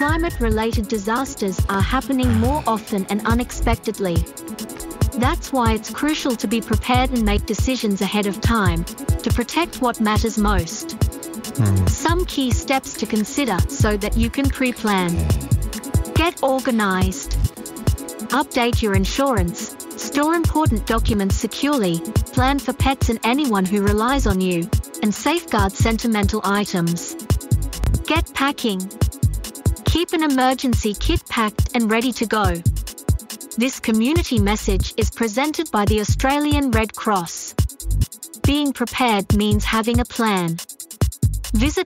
climate-related disasters are happening more often and unexpectedly. That's why it's crucial to be prepared and make decisions ahead of time to protect what matters most. Some key steps to consider so that you can pre-plan. Get organized. Update your insurance. Store important documents securely. Plan for pets and anyone who relies on you. And safeguard sentimental items. Get packing. Keep an emergency kit packed and ready to go. This community message is presented by the Australian Red Cross. Being prepared means having a plan. Visit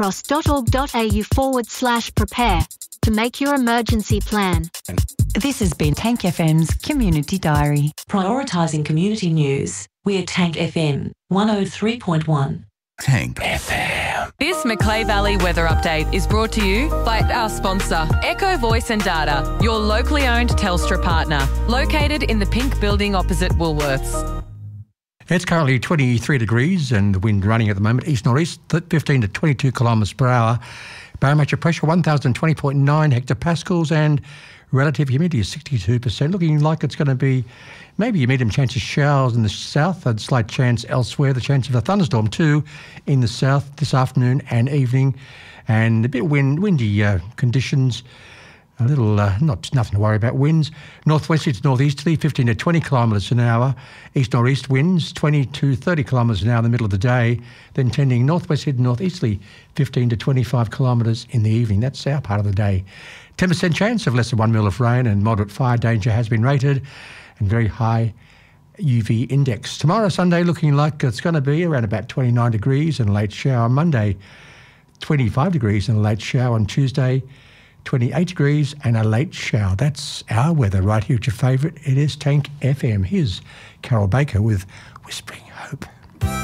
redcross.org.au/prepare to make your emergency plan. This has been Tank FM's Community Diary. Prioritising community news. We're Tank FM 103.1. Tank FM. This Macleay Valley weather update is brought to you by our sponsor, Echo Voice and Data, your locally owned Telstra partner, located in the pink building opposite Woolworths. It's currently 23 degrees and the wind running at the moment, east-northeast, 15 to 22 kilometres per hour. Barometric pressure 1,020.9 hectopascals and relative humidity is 62%, looking like it's going to be maybe a medium chance of showers in the south, a slight chance elsewhere, the chance of a thunderstorm too in the south this afternoon and evening, and a bit windy conditions. A little, nothing to worry about. Winds, northwesterly to northeasterly, 15 to 20 kilometres an hour. East-northeast winds, 20 to 30 kilometres an hour in the middle of the day. Then tending northwesterly to northeasterly, 15 to 25 kilometres in the evening. That's our part of the day. 10% chance of less than 1 mil of rain and moderate fire danger has been rated. And very high UV index. Tomorrow, Sunday, looking like it's going to be around about 29 degrees and a late shower. Monday, 25 degrees and a late shower. On Tuesday, 28 degrees and a late shower. That's our weather right here at your favourite. It is Tank FM. Here's Carol Baker with Whispering Hope.